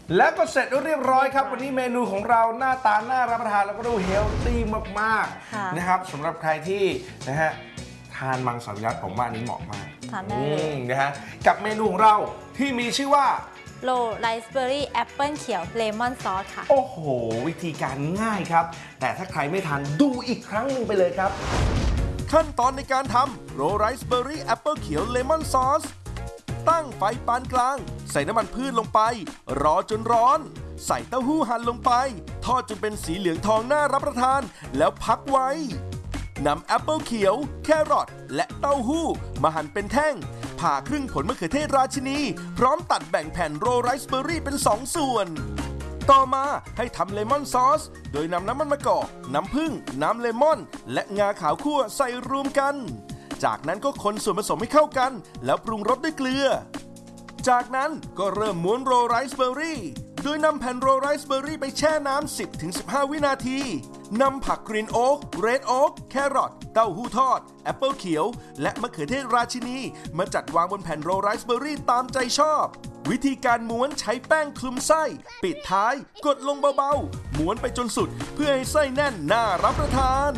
แล้วก็เสร็จเรียบร้อยครับวันนี้เมนูของเราหน้าตาน่ารับประทานแล้วก็ดูเฮลตี้มากๆนะครับสำหรับใครที่นะฮะทานมังสวิรัติผมว่าอันนี้เหมาะมากทานได้เลยนะฮะกับเมนูของเราที่มีชื่อว่าโรไรซ์เบอร์รี่แอปเปิลเขียวเลมอนซอสค่ะโอ้โหวิธีการง่ายครับแต่ถ้าใครไม่ทันดูอีกครั้งหนึ่งไปเลยครับขั้นตอนในการทำโรไรซ์เบอร์รี่แอปเปิลเขียวเลมอนซอสตั้งไฟปานกลางใส่น้ำมันพืชลงไปรอจนร้อนใส่เต้าหู้หั่นลงไปทอดจนเป็นสีเหลืองทองน่ารับประทานแล้วพักไว้นำแอปเปิลเขียวแครอทและเต้าหู้มาหั่นเป็นแท่งผ่าครึ่งผลมะเขือเทศราชินีพร้อมตัดแบ่งแผ่นโรไรซ์เบอร์รี่เป็น2ส่วนต่อมาให้ทำเลมอนซอสโดยนำน้ำมันมะกอกน้ำผึ้งน้ำเลมอนและงาขาวคั่วใส่รวมกันจากนั้นก็คนส่วนผสมให้เข้ากันแล้วปรุงรสด้วยเกลือจากนั้นก็เริ่มม้วนโรไรซ์เบอร์รี่โดยนำแผ่นโรไรซ์เบอร์รี่ไปแช่น้ำ 10-15 วินาทีนำผักกรีนโอ๊กเรดโอ๊กแครอทเต้าหู้ทอดแอปเปิลเขียวและมะเขือเทศราชินีมาจัดวางบนแผ่นโรไรซ์เบอร์รี่ตามใจชอบวิธีการม้วนใช้แป้งคลุมไส้ปิดท้ายกดลงเบาๆม้วนไปจนสุดเพื่อให้ไส้แน่นน่ารับประทาน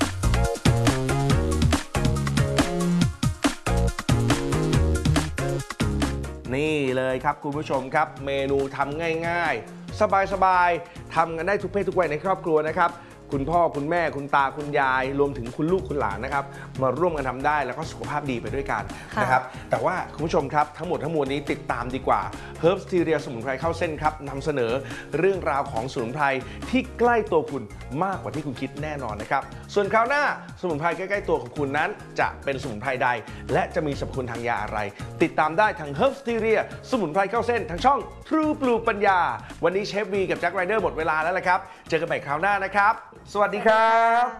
นี่เลยครับคุณผู้ชมครับเมนูทำง่ายๆสบายๆทำกันได้ทุกเพศทุกวัยในครอบครัวนะครับคุณพ่อคุณแม่คุณตาคุณยายรวมถึงคุณลูกคุณหลานนะครับมาร่วมกันทำได้แล้วก็สุขภาพดีไปด้วยกันนะครับแต่ว่าคุณผู้ชมครับทั้งหมดทั้งมวลนี้ติดตามดีกว่า Herbsteria สมุนไพรเข้าเส้นครับนำเสนอเรื่องราวของสมุนไพรที่ใกล้ตัวคุณมากกว่าที่คุณคิดแน่นอนนะครับส่วนคราวหน้าสมุนไพรใกล้ๆตัวของคุณนั้นจะเป็นสมุนไพรใดและจะมีสรรพคุณทางยาอะไรติดตามได้ทาง Herbsteria สมุนไพรเข้าเส้นทางช่อง True Blue ปัญญาวันนี้เชฟวีกับแจ็คไรเดอร์หมดเวลาแล้วละครับเจอกันใหม่คราวหน้านะครับสวัสดีครับ